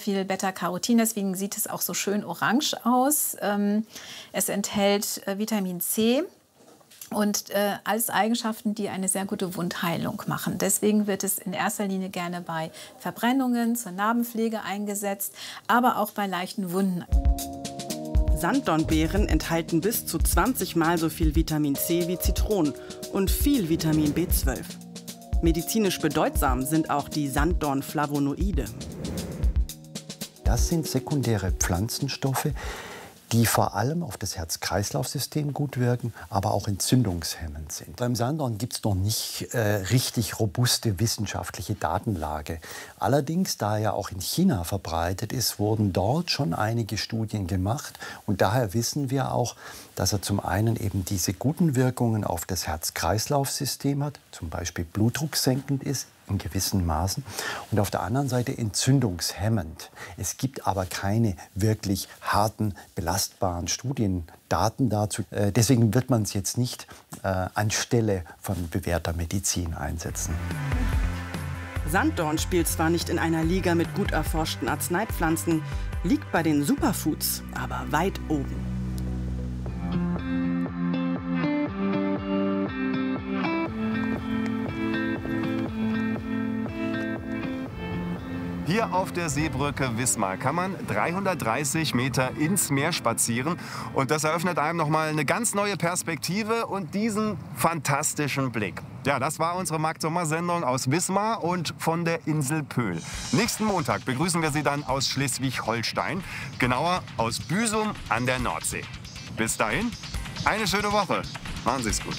viel Beta-Carotin, deswegen sieht es auch so schön orange aus. Es enthält Vitamin C. Und alles Eigenschaften, die eine sehr gute Wundheilung machen. Deswegen wird es in erster Linie gerne bei Verbrennungen, zur Narbenpflege eingesetzt, aber auch bei leichten Wunden. Sanddornbeeren enthalten bis zu 20 Mal so viel Vitamin C wie Zitronen und viel Vitamin B12. Medizinisch bedeutsam sind auch die Sanddornflavonoide. Das sind sekundäre Pflanzenstoffe, die vor allem auf das Herz-Kreislauf-System gut wirken, aber auch entzündungshemmend sind. Beim Sanddorn gibt es noch nicht richtig robuste wissenschaftliche Datenlage. Allerdings, da er auch in China verbreitet ist, wurden dort schon einige Studien gemacht. Und daher wissen wir auch, dass er zum einen eben diese guten Wirkungen auf das Herz-Kreislauf-System hat, zum Beispiel blutdrucksenkend ist, in gewissen Maßen, und auf der anderen Seite entzündungshemmend. Es gibt aber keine wirklich harten, belastbaren Studiendaten dazu. Deswegen wird man es jetzt nicht anstelle von bewährter Medizin einsetzen. Sanddorn spielt zwar nicht in einer Liga mit gut erforschten Arzneipflanzen, liegt bei den Superfoods aber weit oben. Hier auf der Seebrücke Wismar kann man 330 Meter ins Meer spazieren. Und das eröffnet einem noch mal eine ganz neue Perspektive und diesen fantastischen Blick. Ja, das war unsere Markt-Sommer-Sendung aus Wismar und von der Insel Pöhl. Nächsten Montag begrüßen wir Sie dann aus Schleswig-Holstein, genauer aus Büsum an der Nordsee. Bis dahin, eine schöne Woche. Machen Sie es gut.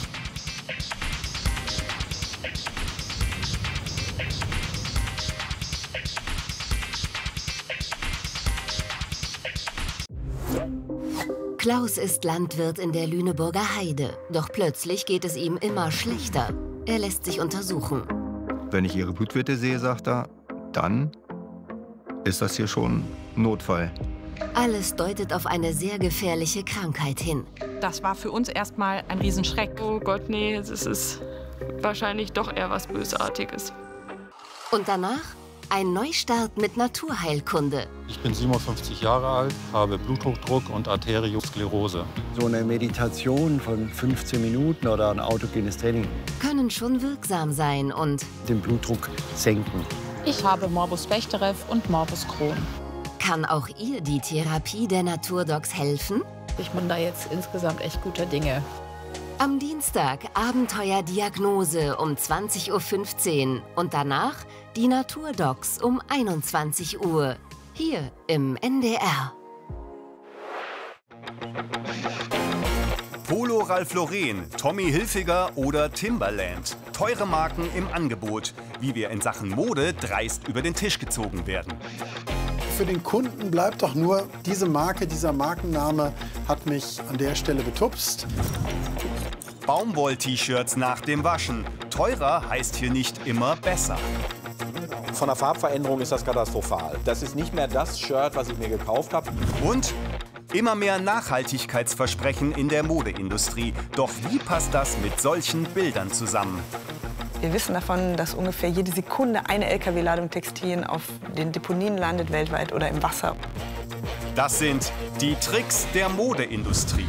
Klaus ist Landwirt in der Lüneburger Heide. Doch plötzlich geht es ihm immer schlechter. Er lässt sich untersuchen. Wenn ich Ihre Blutwerte sehe, sagt er, dann ist das hier schon Notfall. Alles deutet auf eine sehr gefährliche Krankheit hin. Das war für uns erstmal ein Riesenschreck. Oh Gott, nee, es ist wahrscheinlich doch eher was Bösartiges. Und danach ein Neustart mit Naturheilkunde. Ich bin 57 Jahre alt, habe Bluthochdruck und Arteriosklerose. So eine Meditation von 15 Minuten oder ein autogenes Training Können schon wirksam sein und den Blutdruck senken. Ich habe Morbus Bechterew und Morbus Crohn. Kann auch ihr die Therapie der Naturdocs helfen? Ich bin da jetzt insgesamt echt guter Dinge. Am Dienstag Abenteuerdiagnose um 20:15 Uhr und danach die Naturdocs um 21 Uhr. Hier im NDR. Polo Ralph Lauren, Tommy Hilfiger oder Timberland. Teure Marken im Angebot. Wie wir in Sachen Mode dreist über den Tisch gezogen werden. Für den Kunden bleibt doch nur diese Marke, dieser Markenname hat mich an der Stelle betupst. Baumwoll-T-Shirts nach dem Waschen. Teurer heißt hier nicht immer besser. Von der Farbveränderung ist das katastrophal. Das ist nicht mehr das Shirt, was ich mir gekauft habe. Und immer mehr Nachhaltigkeitsversprechen in der Modeindustrie. Doch wie passt das mit solchen Bildern zusammen? Wir wissen davon, dass ungefähr jede Sekunde eine Lkw-Ladung Textilien auf den Deponien landet, weltweit oder im Wasser. Das sind die Tricks der Modeindustrie.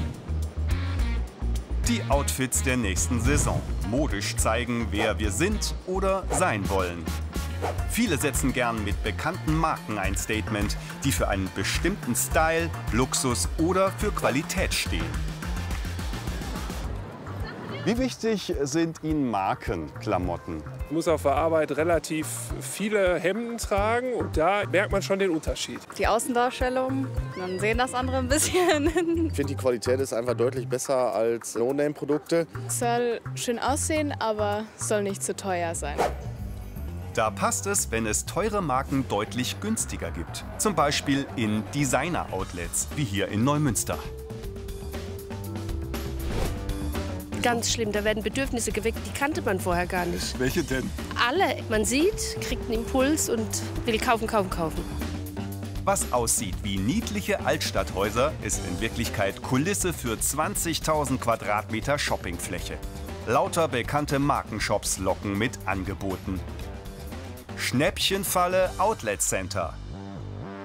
Die Outfits der nächsten Saison. Modisch zeigen, wer wir sind oder sein wollen. Viele setzen gern mit bekannten Marken ein Statement, die für einen bestimmten Style, Luxus oder für Qualität stehen. Wie wichtig sind Ihnen Markenklamotten? Ich muss auf der Arbeit relativ viele Hemden tragen und da merkt man schon den Unterschied. Die Außendarstellung, dann sehen das andere ein bisschen. Ich finde, die Qualität ist einfach deutlich besser als No-Name-Produkte. Es soll schön aussehen, aber es soll nicht zu teuer sein. Da passt es, wenn es teure Marken deutlich günstiger gibt. Zum Beispiel in Designer-Outlets, wie hier in Neumünster. Ganz schlimm, da werden Bedürfnisse geweckt, die kannte man vorher gar nicht. Welche denn? Alle. Man sieht, kriegt einen Impuls und will kaufen, kaufen, kaufen. Was aussieht wie niedliche Altstadthäuser, ist in Wirklichkeit Kulisse für 20.000 Quadratmeter Shoppingfläche. Lauter bekannte Markenshops locken mit Angeboten. Schnäppchenfalle Outlet Center.